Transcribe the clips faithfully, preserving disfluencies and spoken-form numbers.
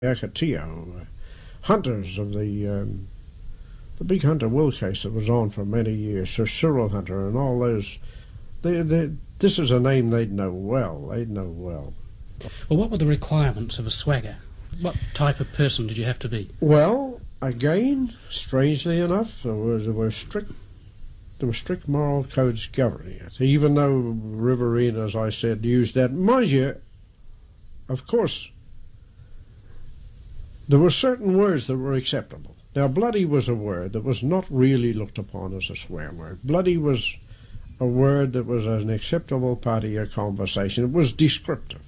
Akatio, uh, hunters of the um, the big Hunter Will case that was on for many years, Sir Cyril Hunter and all those. They, they, this is a name they'd know well. They'd know well. Well, what were the requirements of a swagger? What type of person did you have to be? Well, again, strangely enough, there was there were strict there were strict moral codes governing it. Even though Riverina, as I said, used that, mind you, of course, there were certain words that were acceptable. Now, bloody was a word that was not really looked upon as a swear word. Bloody was a word that was an acceptable part of your conversation. It was descriptive.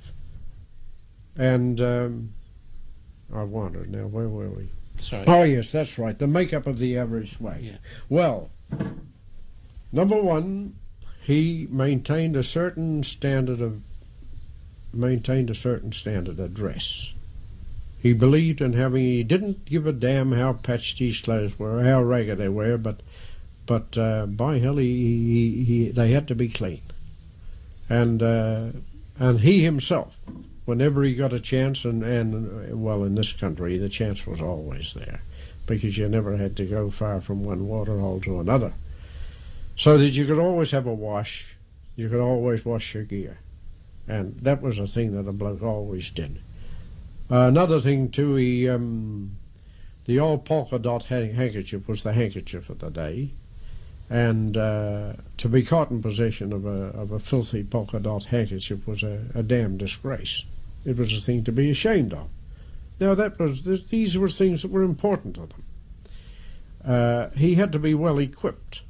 And um, I wondered now, where were we? Sorry. Oh, yes, that's right, the makeup of the average swag. Yeah. Well, number one, he maintained a certain standard of maintained a certain standard of dress. He believed in having, he didn't give a damn how patched his clothes were, how ragged they were, but but uh, by hell, he, he, he, they had to be clean. And uh, and he himself, whenever he got a chance, and, and well, in this country, the chance was always there, because you never had to go far from one waterhole to another. So that you could always have a wash, you could always wash your gear. And that was a thing that a bloke always did. Uh, another thing too, he, um, the old polka dot handkerchief was the handkerchief of the day, and uh, to be caught in possession of a of a filthy polka dot handkerchief was a, a damn disgrace. It was a thing to be ashamed of. Now that was th these were things that were important to them. Uh, he had to be well equipped.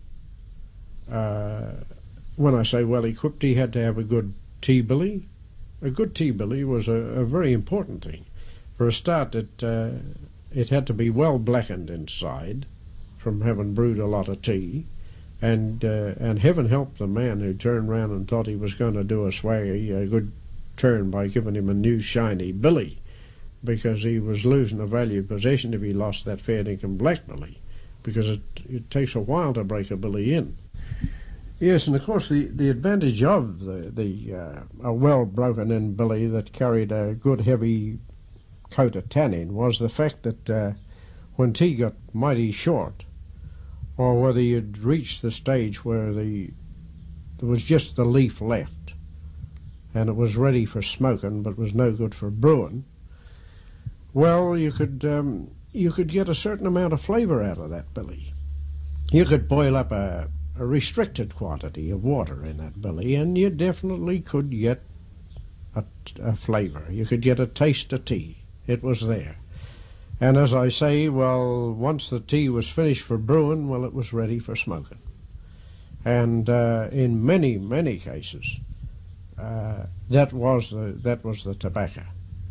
Uh, when I say well equipped, he had to have a good tea-billy. A good tea-billy was a, a very important thing. For a start, it, uh, it had to be well blackened inside from having brewed a lot of tea, and uh, and heaven help the man who turned round and thought he was going to do a swaggy a good turn by giving him a new shiny billy, because he was losing a valued possession if he lost that fair dinkum black billy, because it, it takes a while to break a billy in. Yes, and of course the, the advantage of the, the uh, a well broken in billy that carried a good heavy coat of tannin was the fact that uh, when tea got mighty short, or whether you'd reached the stage where the there was just the leaf left and it was ready for smoking but was no good for brewing, well, you could um, you could get a certain amount of flavour out of that billy. You could boil up a a restricted quantity of water in that billy, and you definitely could get a, a flavour. You could get a taste of tea. It was there. And as I say, well, once the tea was finished for brewing, well, it was ready for smoking. And uh, in many, many cases, uh, that was the, that was the tobacco.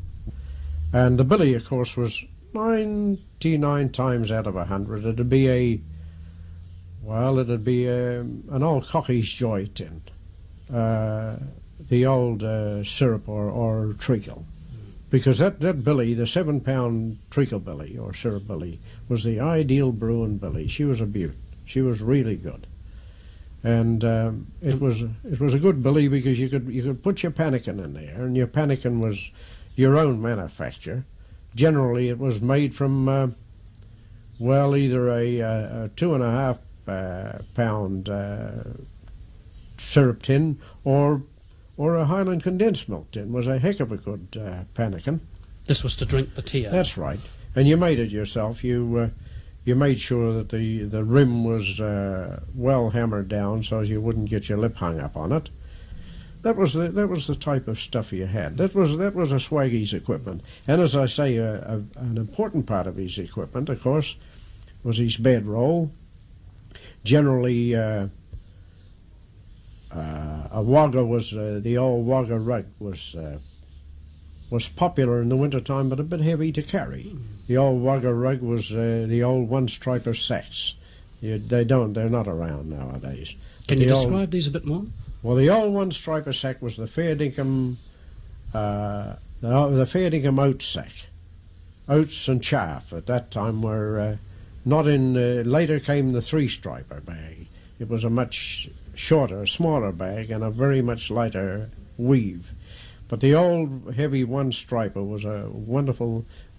And the billy, of course, was ninety-nine times out of a hundred, it'd be a Well, it'd be um, an old cockey's joy tin, uh, the old uh, syrup or, or treacle. Because that, that billy, the seven-pound treacle billy or syrup billy, was the ideal brewing billy. She was a beaut. She was really good. And um, it was it was a good billy because you could you could put your pannikin in there, and your pannikin was your own manufacture. Generally, it was made from, uh, well, either a, a, a two and a half Uh, pound uh, syrup tin or or a Highland condensed milk tin. Was a heck of a good uh, pannikin. This was to drink the tea out. That's right, and you made it yourself. You uh, you made sure that the the rim was uh, well hammered down so as you wouldn't get your lip hung up on it. That was the that was the type of stuff you had. That was that was a swaggy's equipment, and as I say, a, a, an important part of his equipment, of course, was his bedroll. Generally, uh, uh, a wagga was uh, the old wagga rug was uh, was popular in the winter time, but a bit heavy to carry. The old wagga rug was uh, the old one-striper sacks. You, they don't; they're not around nowadays. Can the you old, describe these a bit more? Well, the old one-striper sack was the fair dinkum, uh, the, the fair dinkum oat sack. Oats and chaff at that time were. Uh, Not in, uh, later came the three-striper bag. It was a much shorter, smaller bag and a very much lighter weave. But the old heavy one-striper was a wonderful